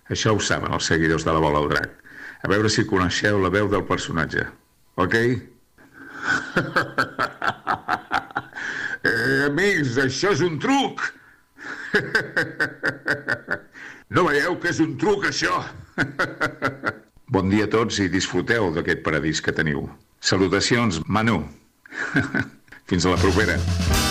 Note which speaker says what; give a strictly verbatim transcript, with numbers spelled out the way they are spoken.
Speaker 1: Això ho saben els seguidors de la Bola al Drac. A veure si coneixeu la veu del personatge. Ok? eh, amics, això és un truc! No veieu que és un truc, això? Bon dia a tots i disfruteu d'aquest paradís que teniu. Salutacions, Manu. Fins a la propera.